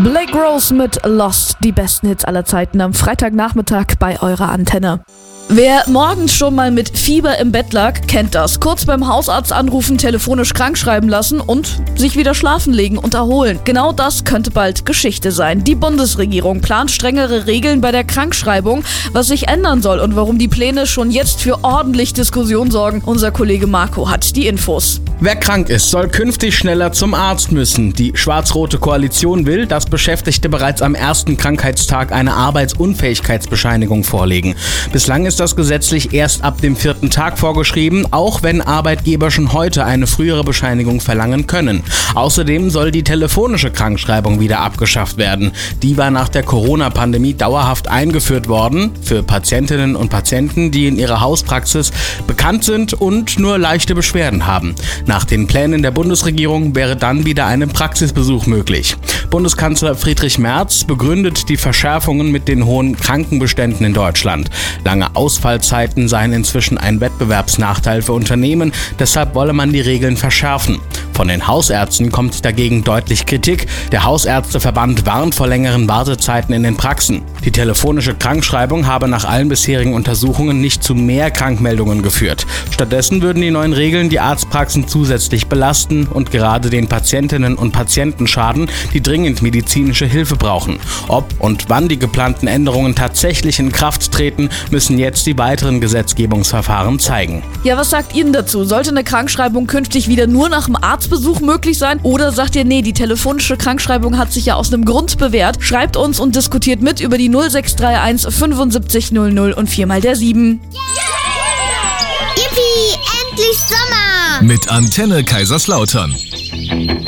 Blake Rose mit Lost, die besten Hits aller Zeiten am Freitagnachmittag bei eurer Antenne. Wer morgens schon mal mit Fieber im Bett lag, kennt das. Kurz beim Hausarzt anrufen, telefonisch krankschreiben lassen und sich wieder schlafen legen und erholen. Genau das könnte bald Geschichte sein. Die Bundesregierung plant strengere Regeln bei der Krankschreibung, was sich ändern soll und warum die Pläne schon jetzt für ordentlich Diskussion sorgen. Unser Kollege Marco hat die Infos. Wer krank ist, soll künftig schneller zum Arzt müssen. Die schwarz-rote Koalition will, dass Beschäftigte bereits am ersten Krankheitstag eine Arbeitsunfähigkeitsbescheinigung vorlegen. Bislang ist das gesetzlich erst ab dem 4. Tag vorgeschrieben, auch wenn Arbeitgeber schon heute eine frühere Bescheinigung verlangen können. Außerdem soll die telefonische Krankschreibung wieder abgeschafft werden. Die war nach der Corona-Pandemie dauerhaft eingeführt worden für Patientinnen und Patienten, die in ihrer Hauspraxis bekannt sind und nur leichte Beschwerden haben. Nach den Plänen der Bundesregierung wäre dann wieder ein Praxisbesuch möglich. Bundeskanzler Friedrich Merz begründet die Verschärfungen mit den hohen Krankenbeständen in Deutschland. Lange Ausfallzeiten seien inzwischen ein Wettbewerbsnachteil für Unternehmen, deshalb wolle man die Regeln verschärfen. Von den Hausärzten kommt dagegen deutlich Kritik. Der Hausärzteverband warnt vor längeren Wartezeiten in den Praxen. Die telefonische Krankschreibung habe nach allen bisherigen Untersuchungen nicht zu mehr Krankmeldungen geführt. Stattdessen würden die neuen Regeln die Arztpraxen zusätzlich belasten und gerade den Patientinnen und Patienten schaden, die dringend medizinische Hilfe brauchen. Ob und wann die geplanten Änderungen tatsächlich in Kraft treten, müssen jetzt die weiteren Gesetzgebungsverfahren zeigen. Ja, was sagt ihr denn dazu? Sollte eine Krankschreibung künftig wieder nur nach dem Arztbesuch möglich sein? Oder sagt ihr, nee, die telefonische Krankschreibung hat sich ja aus einem Grund bewährt? Schreibt uns und diskutiert mit über die 0631 75 00 und 4x7. Yippie, endlich Sommer! Mit Antenne Kaiserslautern.